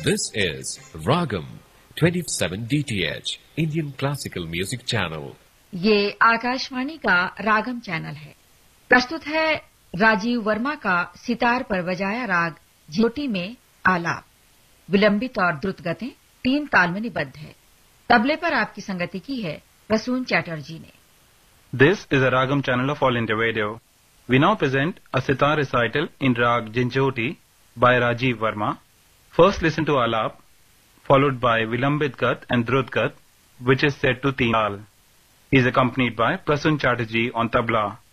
This is Ragam 27 DTH Indian Classical Music Channel. ये आकाशवाणी का रागम channel है। प्रस्तुत है राजीव वर्मा का सितार पर बजाया राग झोटी में आलाप। विलंबित और द्रुत गतें 3 ताल में निबद्ध है। तबले पर आपकी संगति की है प्रसून चैटर्जी ने। This is a Ragam channel of All India Radio. We now present a sitar recital in Rag Jhinjhoti by Rajiv Verma. First listen to Alap, followed by Vilambit Gat and Drut Gat, which is set to 3 taal. He is accompanied by Prasun Chatterjee on tabla.